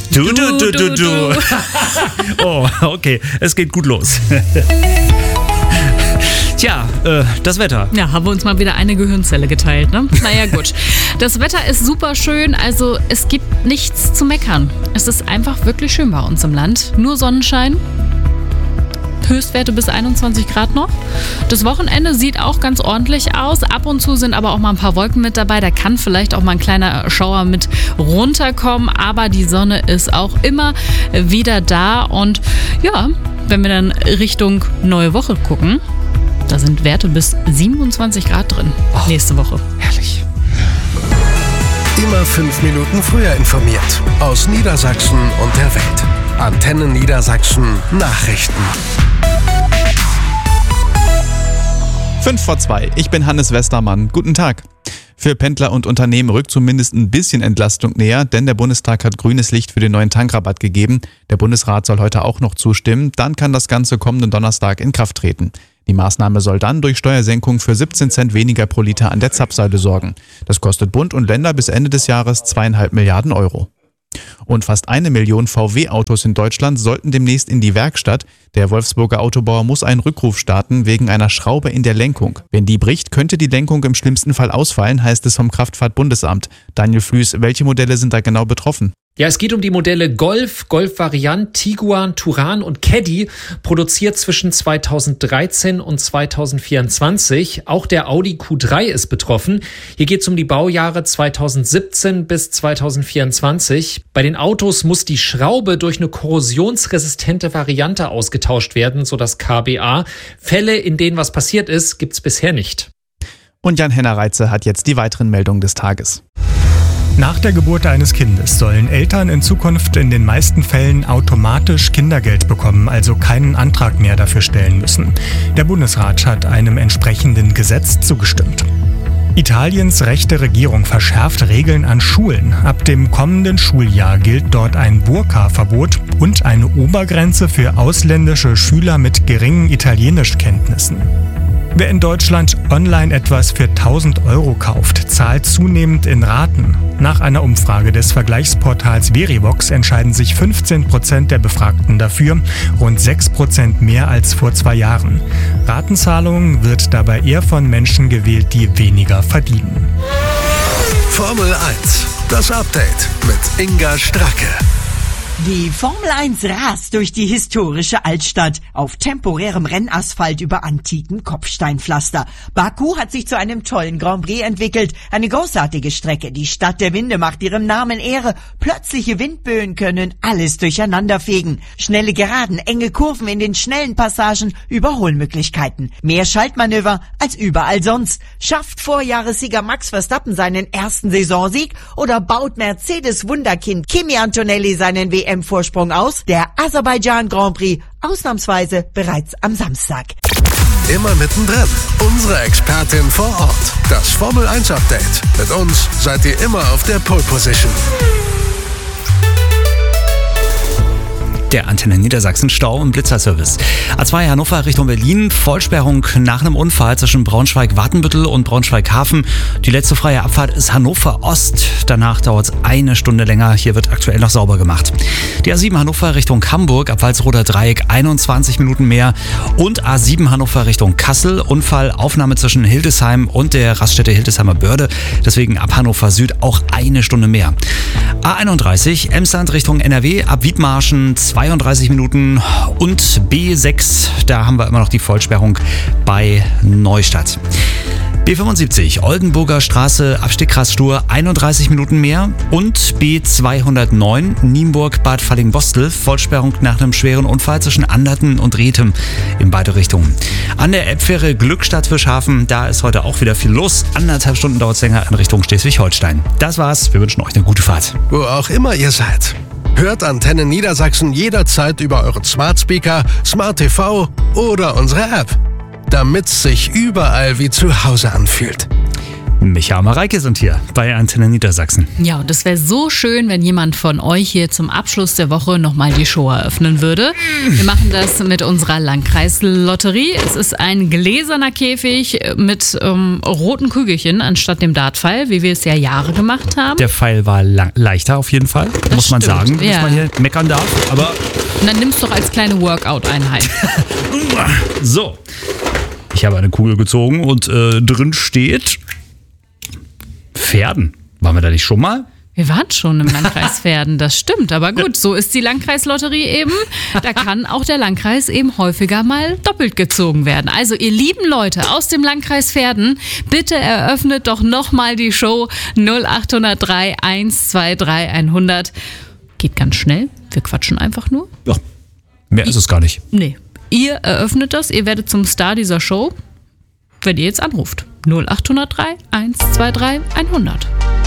Du. Oh, okay, es geht gut los. Tja, das Wetter. Ja, haben wir uns mal wieder eine Gehirnzelle geteilt, ne? Naja, gut. Das Wetter ist super schön, also es gibt nichts zu meckern. Es ist einfach wirklich schön bei uns im Land. Nur Sonnenschein. Höchstwerte bis 21 Grad noch. Das Wochenende sieht auch ganz ordentlich aus. Ab und zu sind aber auch mal ein paar Wolken mit dabei. Da kann vielleicht auch mal ein kleiner Schauer mit runterkommen. Aber die Sonne ist auch immer wieder da. Und ja, wenn wir dann Richtung neue Woche gucken, da sind Werte bis 27 Grad drin. Nächste Woche. Herrlich. Immer 5 Minuten früher informiert. Aus Niedersachsen und der Welt. Antenne Niedersachsen Nachrichten. 5:02. Ich bin Hannes Westermann. Guten Tag. Für Pendler und Unternehmen rückt zumindest ein bisschen Entlastung näher, denn der Bundestag hat grünes Licht für den neuen Tankrabatt gegeben. Der Bundesrat soll heute auch noch zustimmen. Dann kann das Ganze kommenden Donnerstag in Kraft treten. Die Maßnahme soll dann durch Steuersenkung für 17 Cent weniger pro Liter an der Zapfsäule sorgen. Das kostet Bund und Länder bis Ende des Jahres 2,5 Milliarden Euro. Und fast 1 Million VW-Autos in Deutschland sollten demnächst in die Werkstatt. Der Wolfsburger Autobauer muss einen Rückruf starten wegen einer Schraube in der Lenkung. Wenn die bricht, könnte die Lenkung im schlimmsten Fall ausfallen, heißt es vom Kraftfahrtbundesamt. Daniel Flüß, welche Modelle sind da genau betroffen? Ja, es geht um die Modelle Golf, Golf-Variant, Tiguan, Touran und Caddy, produziert zwischen 2013 und 2024. Auch der Audi Q3 ist betroffen. Hier geht es um die Baujahre 2017 bis 2024. Bei den Autos muss die Schraube durch eine korrosionsresistente Variante ausgetauscht werden, so das KBA. Fälle, in denen was passiert ist, gibt es bisher nicht. Und Jan-Henner Reitze hat jetzt die weiteren Meldungen des Tages. Nach der Geburt eines Kindes sollen Eltern in Zukunft in den meisten Fällen automatisch Kindergeld bekommen, also keinen Antrag mehr dafür stellen müssen. Der Bundesrat hat einem entsprechenden Gesetz zugestimmt. Italiens rechte Regierung verschärft Regeln an Schulen. Ab dem kommenden Schuljahr gilt dort ein Burka-Verbot und eine Obergrenze für ausländische Schüler mit geringen Italienischkenntnissen. Wer in Deutschland online etwas für 1.000 Euro kauft, zahlt zunehmend in Raten. Nach einer Umfrage des Vergleichsportals Verivox entscheiden sich 15% der Befragten dafür, rund 6% mehr als vor 2 Jahren. Ratenzahlung wird dabei eher von Menschen gewählt, die weniger verdienen. Formel 1, das Update mit Inga Stracke. Die Formel 1 rast durch die historische Altstadt auf temporärem Rennasphalt über antiken Kopfsteinpflaster. Baku hat sich zu einem tollen Grand Prix entwickelt. Eine großartige Strecke. Die Stadt der Winde macht ihrem Namen Ehre. Plötzliche Windböen können alles durcheinanderfegen. Schnelle Geraden, enge Kurven in den schnellen Passagen, Überholmöglichkeiten. Mehr Schaltmanöver als überall sonst. Schafft Vorjahressieger Max Verstappen seinen ersten Saisonsieg oder baut Mercedes Wunderkind Kimi Antonelli seinen WM-Vorsprung aus? Der Aserbaidschan Grand Prix ausnahmsweise bereits am Samstag. Immer mittendrin. Unsere Expertin vor Ort. Das Formel 1 Update. Mit uns seid ihr immer auf der Pole Position. Der Antenne Niedersachsen Stau- und Blitzerservice. A2 Hannover Richtung Berlin. Vollsperrung nach einem Unfall zwischen Braunschweig-Watenbüttel und Braunschweig-Hafen. Die letzte freie Abfahrt ist Hannover Ost. Danach dauert es 1 Stunde länger. Hier wird aktuell noch sauber gemacht. Die A7 Hannover Richtung Hamburg ab Walsroder Dreieck 21 Minuten mehr. Und A7 Hannover Richtung Kassel. Unfall, Aufnahme zwischen Hildesheim und der Raststätte Hildesheimer Börde. Deswegen ab Hannover Süd auch 1 Stunde mehr. A31 Emsland Richtung NRW ab Wiedmarschen 32 Minuten und B6, da haben wir immer noch die Vollsperrung bei Neustadt. B75 Oldenburger Straße Abstieg Krasstur 31 Minuten mehr und B209 Nienburg Bad Falling-Bostel Vollsperrung nach einem schweren Unfall zwischen Anderten und Rethem in beide Richtungen. An der Elbfähre Glückstadt-Fischhafen, da ist heute auch wieder viel los. 1,5 Stunden dauert es länger in Richtung Schleswig-Holstein. Das war's, wir wünschen euch eine gute Fahrt. Wo auch immer ihr seid. Hört Antenne Niedersachsen jederzeit über euren Smart Speaker, Smart TV oder unsere App, damit's sich überall wie zu Hause anfühlt. Micha und Mareike sind hier bei Antenne Niedersachsen. Ja, und es wäre so schön, wenn jemand von euch hier zum Abschluss der Woche nochmal die Show eröffnen würde. Wir machen das mit unserer Landkreislotterie. Es ist ein gläserner Käfig mit roten Kügelchen anstatt dem Dartpfeil, wie wir es ja Jahre gemacht haben. Der Pfeil war leichter auf jeden Fall, muss man stimmt, sagen, ja. dass man hier meckern darf. Aber Und dann nimm's doch als kleine Workout-Einheit. so, ich habe eine Kugel gezogen und drin steht Pferden. Waren wir da nicht schon mal? Wir waren schon im Landkreis Verden, das stimmt. Aber gut, so ist die Landkreislotterie eben. Da kann auch der Landkreis eben häufiger mal doppelt gezogen werden. Also ihr lieben Leute aus dem Landkreis Verden, bitte eröffnet doch nochmal die Show 0803 123 100. Geht ganz schnell, wir quatschen einfach nur. Ja, mehr ist es gar nicht. Nee, ihr eröffnet das, ihr werdet zum Star dieser Show, wenn ihr jetzt anruft. 0803 123 100.